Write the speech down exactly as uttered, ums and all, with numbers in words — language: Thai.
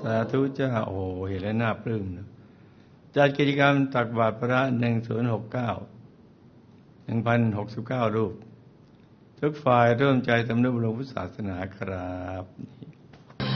สาธุเจ้าโอ้เห็นแล้วน่าปลื้มนะจัดกิจกรรมตักบาตรพระหนึ่งศูนย์หกเก้าหนึ่งพันหกสิบเก้ารูปทุกฝ่ายร่วมใจทำนุบำรุงพุทธศาสนาครับ